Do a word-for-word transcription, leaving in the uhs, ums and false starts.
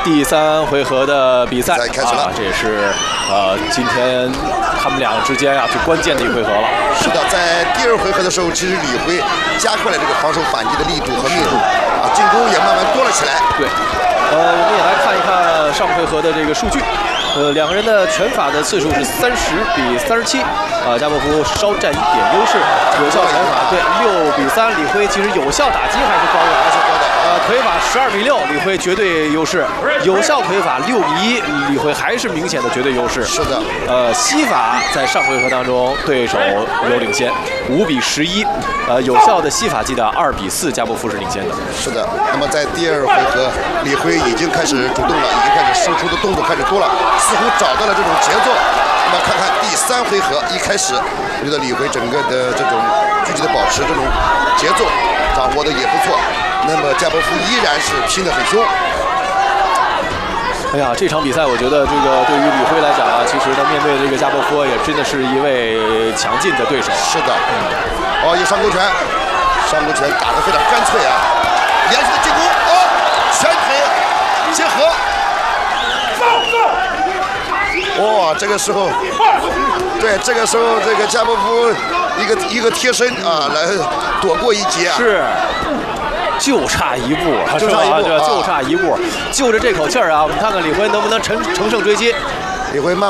第三回合的比赛开始了， 啊，这也是呃今天他们俩之间啊最关键的一回合了。 是的，在第二回合的时候，其实李辉加快了这个防守反击的力度和密度啊，进攻也慢慢多了起来。 对，呃，我们也来看一看上回合的这个数据。呃，两个人的拳法的次数是三十比三十七，啊，加波夫稍占一点优势，有效拳法对六比三，李辉其实有效打击还是高的，还是高的。呃，腿法十二比六，李辉绝对优势，有效腿法六比一，李辉还是明显的绝对优势。 是的。 呃，膝法在上回合当中对手有领先，五比十一，呃，有效的膝法技的二比四，加波夫是领先的。 是的。那么在第二回合，李辉已经开始主动了，已经开始输出的动作开始多了。似乎找到了这种节奏。那么看看第三回合，一开始，我觉得李辉整个的这种具体的保持这种节奏掌握的也不错。那么加波夫依然是拼得很凶。 哎呀，这场比赛我觉得这个对于李辉来讲啊，其实他面对这个加波夫也真的是一位强劲的对手。 是的。哦，有上勾拳，上勾拳打得非常干脆啊！连续的进攻，哦，拳腿结合。哇、哦，这个时候，对，这个时候这个加波夫一个一个贴身啊，来躲过一劫、啊， 是，就差一步， 就差一步， 就差一步，就着这口气儿啊，我们看看李辉能不能乘乘胜追击。 李辉慢。